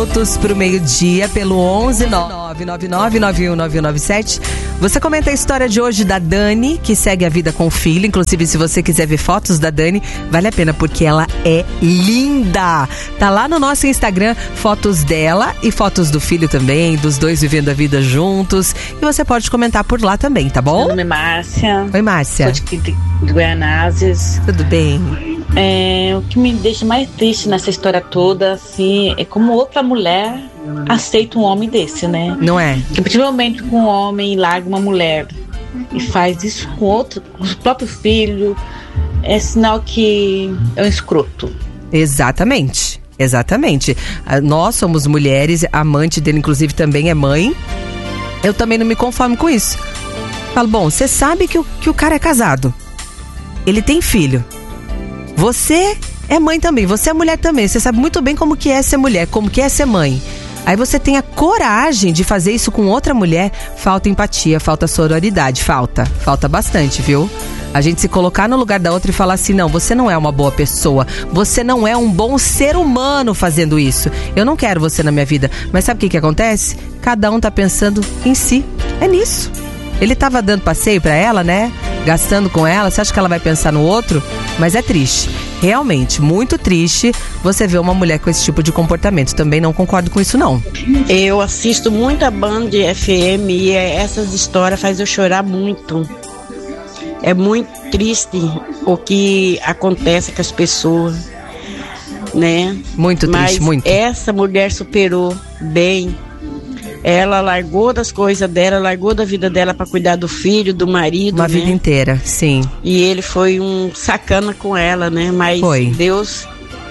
Pro meio-dia pelo 11999919197. Você comenta a história de hoje da Dani, que segue a vida com o filho. Inclusive, se você quiser ver fotos da Dani, vale a pena porque ela é linda. Tá lá no nosso Instagram, fotos dela e fotos do filho também, dos dois vivendo a vida juntos. E você pode comentar por lá também, tá bom? Meu nome é Márcia. Oi, Márcia. Sou de Goianazes. Tudo bem? O que me deixa mais triste nessa história toda, assim, é como outra mulher aceita um homem desse, né? Não é? Que principalmente com um homem larga uma mulher e faz isso com outro, com o próprio filho, é sinal que é um escroto. Exatamente. Nós somos mulheres, a amante dele inclusive também é mãe. Eu também não me conformo com isso. Falo, bom, você sabe que o cara é casado. Ele tem filho. Você é mãe também, você é mulher também. Você sabe muito bem como que é ser mulher, como que é ser mãe. Aí você tem a coragem de fazer isso com outra mulher. Falta empatia, falta sororidade, falta bastante, viu? A gente se colocar no lugar da outra e falar assim, não, você não é uma boa pessoa, você não é um bom ser humano fazendo isso. Eu não quero você na minha vida. Mas sabe o que acontece? Cada um tá pensando em si, é nisso. Ele tava dando passeio pra ela, né? Gastando com ela, você acha que ela vai pensar no outro? Mas é triste, realmente, muito triste você ver uma mulher com esse tipo de comportamento. Também não concordo com isso, não. Eu assisto muito a Band FM e essas histórias fazem eu chorar muito. É muito triste o que acontece com as pessoas, né? Muito triste, Mas muito. Essa mulher superou bem. Ela largou das coisas dela, largou da vida dela para cuidar do filho, do marido, uma vida inteira, sim. E ele foi um sacana com ela, né? Mas foi. Deus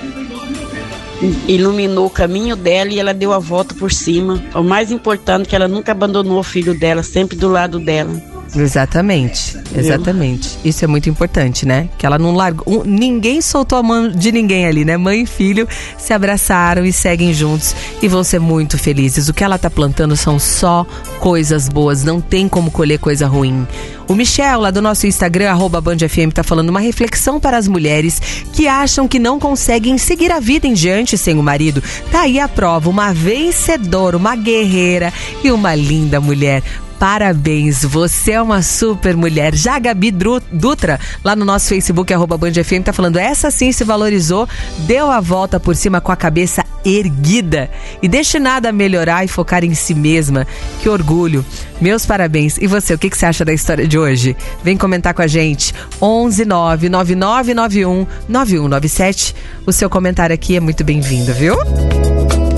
iluminou o caminho dela e ela deu a volta por cima. O mais importante é que ela nunca abandonou o filho dela, sempre do lado dela. Exatamente. Isso é muito importante, né? Que ela não largou, ninguém soltou a mão de ninguém ali, né? Mãe e filho se abraçaram e seguem juntos e vão ser muito felizes. O que ela tá plantando são só coisas boas, não tem como colher coisa ruim. O Michel, lá do nosso Instagram, @BandFM, tá falando uma reflexão para as mulheres que acham que não conseguem seguir a vida em diante sem o marido. Tá aí a prova, uma vencedora, uma guerreira e uma linda mulher. Parabéns, você é uma super mulher. Já a Gabi Dutra, lá no nosso Facebook, @BandFM, tá falando, essa sim se valorizou, deu a volta por cima com a cabeça erguida. E deixe nada melhorar e focar em si mesma. Que orgulho. Meus parabéns. E você, o que você acha da história de hoje? Vem comentar com a gente. 11999919197. O seu comentário aqui é muito bem-vindo, viu?